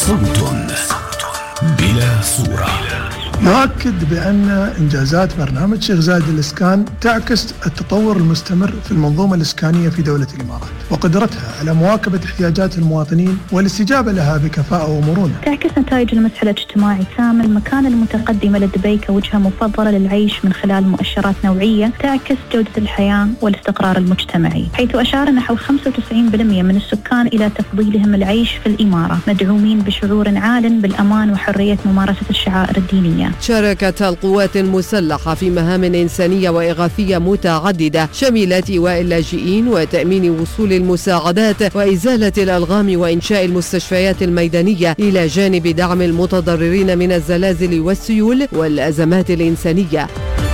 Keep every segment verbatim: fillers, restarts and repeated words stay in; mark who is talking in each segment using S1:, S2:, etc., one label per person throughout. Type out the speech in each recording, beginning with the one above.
S1: صوت بلا صورة.
S2: يؤكد بأن إنجازات برنامج شيخ زايد للإسكان تعكس التطور المستمر في المنظومة الإسكانية في دولة الإمارات وقدرتها على مواكبة احتياجات المواطنين والاستجابة لها بكفاءة ومرونة.
S3: تعكس نتائج المسح الاجتماعي التام المكانة المتقدمة لدبي كوجهة مفضلة للعيش من خلال مؤشرات نوعية تعكس جودة الحياة والاستقرار المجتمعي، حيث أشار نحو خمسة وتسعين بالمئة من السكان إلى تفضيلهم العيش في الإمارة، مدعومين بشعور عال بالأمان وحرية ممارسة الشعائر الدينية.
S4: شاركت القوات المسلحة في مهام إنسانية وإغاثية متعددة شملت إيواء اللاجئين وتأمين وصول المساعدات وإزالة الألغام وإنشاء المستشفيات الميدانية، إلى جانب دعم المتضررين من الزلازل والسيول والأزمات الإنسانية.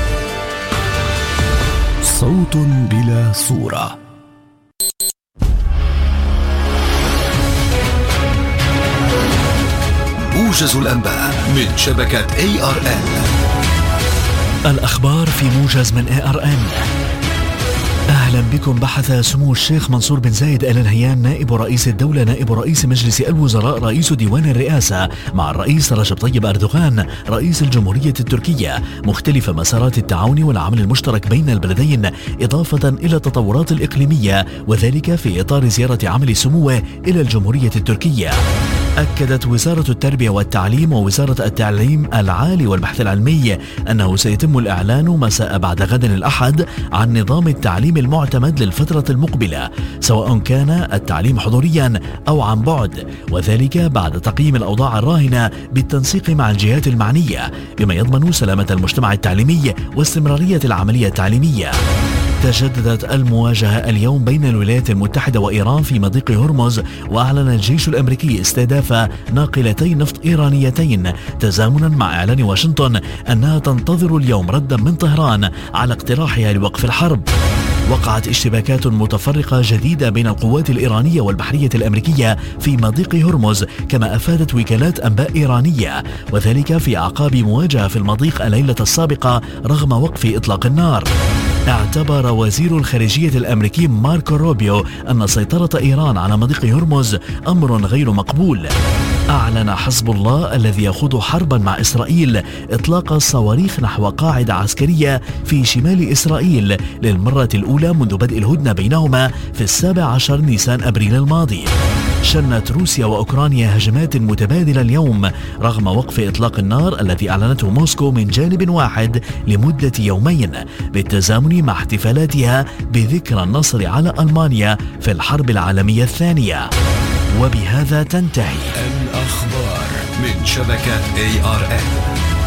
S1: صوت بلا صورة. موجز الأنباء من شبكة إيه آر إن.
S5: الأخبار في موجز من إيه آر إن. أهلا بكم. بحث سمو الشيخ منصور بن زايد آل نهيان نائب رئيس الدولة نائب رئيس مجلس الوزراء رئيس ديوان الرئاسة مع الرئيس رجب طيب أردوغان رئيس الجمهورية التركية مختلف مسارات التعاون والعمل المشترك بين البلدين، إضافة إلى التطورات الإقليمية، وذلك في إطار زيارة عمل سموه إلى الجمهورية التركية. أكدت وزارة التربية والتعليم ووزارة التعليم العالي والبحث العلمي أنه سيتم الإعلان مساء بعد غد الأحد عن نظام التعليم المعتمد للفترة المقبلة، سواء كان التعليم حضوريا أو عن بعد، وذلك بعد تقييم الأوضاع الراهنة بالتنسيق مع الجهات المعنية بما يضمن سلامة المجتمع التعليمي واستمرارية العملية التعليمية. تجددت المواجهة اليوم بين الولايات المتحدة وإيران في مضيق هرمز، وأعلن الجيش الأمريكي استهداف ناقلتي نفط إيرانيتين تزامنا مع إعلان واشنطن أنها تنتظر اليوم ردا من طهران على اقتراحها لوقف الحرب. وقعت اشتباكات متفرقة جديدة بين القوات الإيرانية والبحرية الأمريكية في مضيق هرمز، كما أفادت وكالات أنباء إيرانية، وذلك في أعقاب مواجهة في المضيق الليلة السابقة رغم وقف إطلاق النار. اعتبر وزير الخارجية الأمريكي ماركو روبيو أن سيطرة إيران على مضيق هرمز أمر غير مقبول. أعلن حزب الله الذي يخوض حربا مع إسرائيل إطلاق صواريخ نحو قاعدة عسكرية في شمال إسرائيل للمرة الأولى منذ بدء الهدنة بينهما في السابع عشر نيسان أبريل الماضي. شنت روسيا وأوكرانيا هجمات متبادلة اليوم رغم وقف إطلاق النار الذي أعلنته موسكو من جانب واحد لمدة يومين، بالتزامن مع احتفالاتها بذكرى النصر على ألمانيا في الحرب العالمية الثانية. وبهذا تنتهي
S1: الأخبار من شبكة إيه آر إن.